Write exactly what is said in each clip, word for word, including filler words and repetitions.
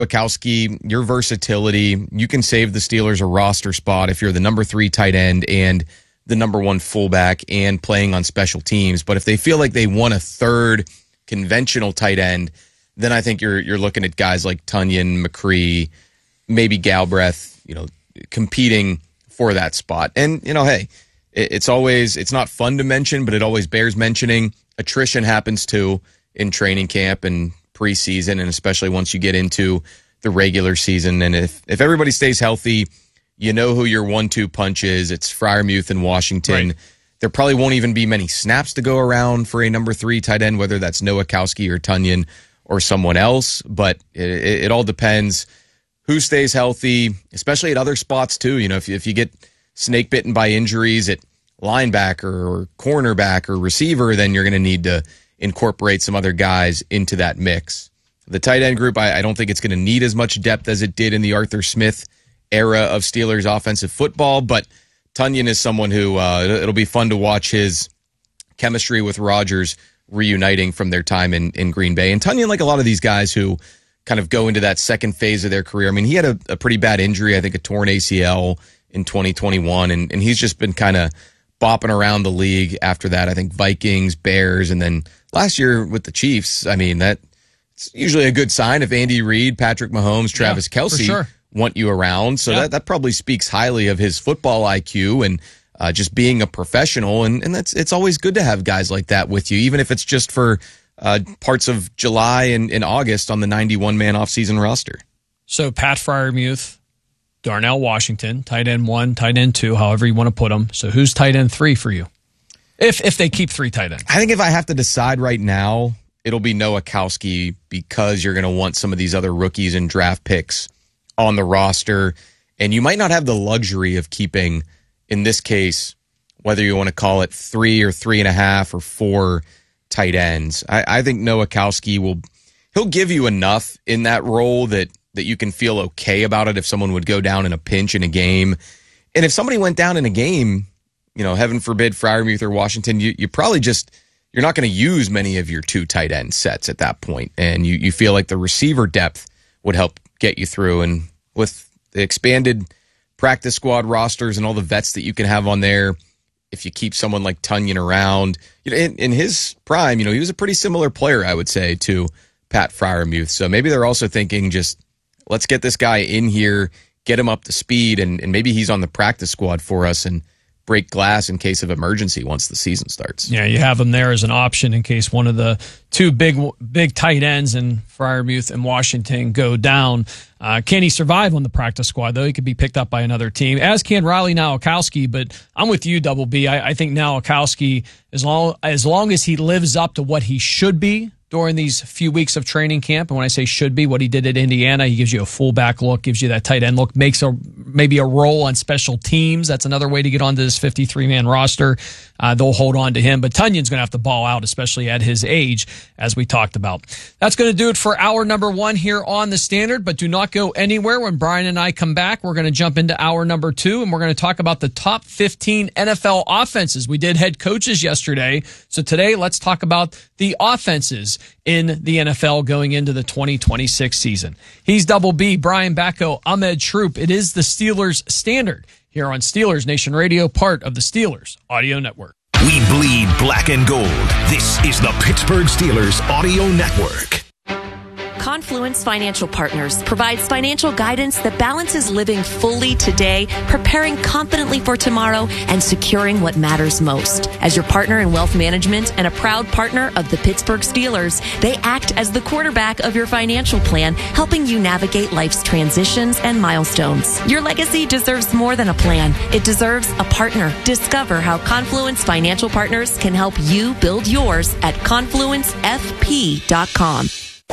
Nowakowski, your versatility, you can save the Steelers a roster spot if you're the number three tight end and the number one fullback and playing on special teams. But if they feel like they want a third conventional tight end, then I think you're you're looking at guys like Tonyan, McCree, maybe Galbraith, you know, competing for that spot. And, you know, hey, it, it's always, it's not fun to mention, but it always bears mentioning. Attrition happens too in training camp and preseason, and especially once you get into the regular season. And if, if everybody stays healthy, you know who your one two punch is. It's Freiermuth and Washington. Right. There probably won't even be many snaps to go around for a number three tight end, whether that's Nowakowski or Tonyan or someone else. But it, it, it all depends who stays healthy, especially at other spots too. You know, if, if you get snake bitten by injuries at linebacker or cornerback or receiver, then you're going to need to incorporate some other guys into that mix. The tight end group, I, I don't think it's going to need as much depth as it did in the Arthur Smith era of Steelers offensive football, but Tonyan is someone who uh, it'll be fun to watch his chemistry with Rodgers reuniting from their time in, in Green Bay. And Tonyan, like a lot of these guys who kind of go into that second phase of their career, I mean, he had a, a pretty bad injury, I think a torn A C L in twenty twenty-one, and, and he's just been kind of bopping around the league after that. I think Vikings, Bears, and then last year with the Chiefs, I mean, that's usually a good sign if Andy Reid, Patrick Mahomes, Travis yeah, Kelce sure. want you around. So yeah. that, that probably speaks highly of his football I Q and uh, just being a professional. And, and that's it's always good to have guys like that with you, even if it's just for uh, parts of July and, and August on the ninety-one man offseason roster. So Pat Freiermuth, Darnell Washington, tight end one, tight end two, however you want to put them. So who's tight end three for you? If if they keep three tight ends. I think if I have to decide right now, it'll be Nowakowski, because you're going to want some of these other rookies and draft picks on the roster. And you might not have the luxury of keeping, in this case, whether you want to call it three or three and a half or four tight ends. I, I think Nowakowski will, he'll give you enough in that role that, that you can feel okay about it if someone would go down in a pinch in a game. And if somebody went down in a game, you know, heaven forbid, Freiermuth or Washington, you, you probably just, you're not going to use many of your two tight end sets at that point. And you, you feel like the receiver depth would help get you through. And with the expanded practice squad rosters and all the vets that you can have on there, if you keep someone like Tonyan around, you know, in, in his prime, you know, he was a pretty similar player, I would say, to Pat Freiermuth. So maybe they're also thinking, just let's get this guy in here, get him up to speed, and, and maybe he's on the practice squad for us and break glass in case of emergency once the season starts. Yeah, you have him there as an option in case one of the two big big tight ends in Freiermuth and Washington go down. Uh, can he survive on the practice squad, though? He could be picked up by another team, as can Riley Nowakowski. But I'm with you, Double B. I, I think Nowakowski, as long, as long as he lives up to what he should be during these few weeks of training camp, and when I say should be, what he did at Indiana, he gives you a fullback look, gives you that tight end look, makes a maybe a role on special teams. That's another way to get onto this fifty-three man roster. Uh, they'll hold on to him, but Tonyan's going to have to ball out, especially at his age, as we talked about. That's going to do it for hour number one here on The Standard, but do not go anywhere. When Brian and I come back, we're going to jump into hour number two, and we're going to talk about the top fifteen N F L offenses. We did head coaches yesterday, so today let's talk about the offenses in the N F L going into the twenty twenty-six season. He's Double B, Brian Bacco, Ahmed Troop. It is the Steelers Standard here on Steelers Nation Radio, part of the Steelers Audio Network. We bleed black and gold. This is the Pittsburgh Steelers Audio Network. Confluence Financial Partners provides financial guidance that balances living fully today, preparing confidently for tomorrow, and securing what matters most. As your partner in wealth management and a proud partner of the Pittsburgh Steelers, they act as the quarterback of your financial plan, helping you navigate life's transitions and milestones. Your legacy deserves more than a plan. It deserves a partner. Discover how Confluence Financial Partners can help you build yours at confluence f p dot com.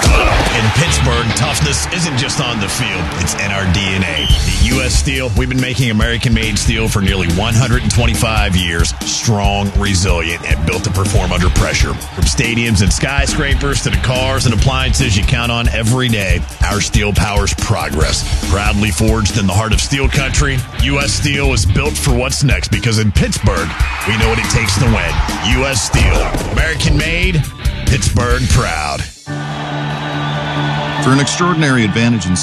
In Pittsburgh, toughness isn't just on the field, it's in our D N A. At U S Steel, we've been making American-made steel for nearly one hundred twenty-five years. Strong, resilient, and built to perform under pressure. From stadiums and skyscrapers to the cars and appliances you count on every day, our steel powers progress. Proudly forged in the heart of steel country, U S Steel is built for what's next, because in Pittsburgh, we know what it takes to win. U S Steel. American-made, Pittsburgh proud. For an extraordinary advantage in